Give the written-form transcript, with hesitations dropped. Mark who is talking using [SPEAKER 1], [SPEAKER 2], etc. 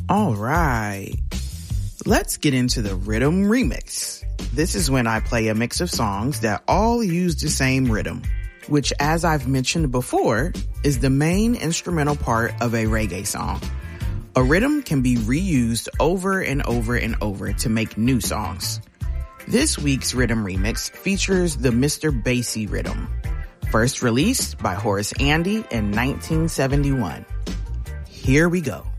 [SPEAKER 1] All right. Let's get into the rhythm remix. This is when I play a mix of songs that all use the same rhythm, which, as I've mentioned before, is the main instrumental part of a reggae song. A rhythm can be reused over and over and over to make new songs. This week's rhythm remix features the Mr. Bassy rhythm, first released by Horace Andy in 1971. Here we go.